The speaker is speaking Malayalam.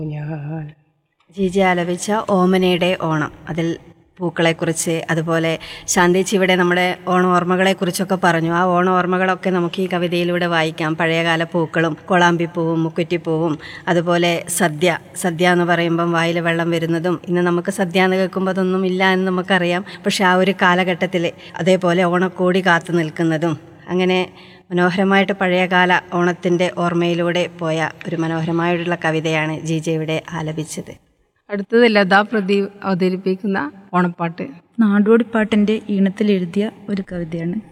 ഞാൻ ജിജി ആലപിച്ച ഓമനയുടെ ഓണം, അതിൽ പൂക്കളെക്കുറിച്ച്, അതുപോലെ ശാന്തേച്ചി ഇവിടെ നമ്മുടെ ഓണ ഓർമ്മകളെക്കുറിച്ചൊക്കെ പറഞ്ഞു. ആ ഓണ ഓർമ്മകളൊക്കെ നമുക്ക് ഈ കവിതയിലൂടെ വായിക്കാം. പഴയകാല പൂക്കളും കൊളാമ്പിപ്പൂവും മുക്കുറ്റിപ്പൂവും, അതുപോലെ സദ്യ എന്ന് പറയുമ്പം വായിൽ വെള്ളം വരുന്നതും, ഇന്ന് നമുക്ക് സദ്യ എന്ന് കേൾക്കുമ്പോൾ അതൊന്നും ഇല്ല എന്ന് നമുക്കറിയാം. പക്ഷെ ആ ഒരു കാലഘട്ടത്തിൽ അതേപോലെ ഓണക്കോടി കാത്തു നിൽക്കുന്നതും, അങ്ങനെ മനോഹരമായിട്ട് പഴയകാല ഓണത്തിൻ്റെ ഓർമ്മയിലൂടെ പോയ ഒരു മനോഹരമായിട്ടുള്ള കവിതയാണ് ജിജെ ഇവിടെ ആലപിച്ചത്. അടുത്തത് ലതാ പ്രദീപ് അവതരിപ്പിക്കുന്ന ഓണപ്പാട്ട്. നാടോടിപ്പാട്ടിൻ്റെ ഈണത്തിലെഴുതിയ ഒരു കവിതയാണ്.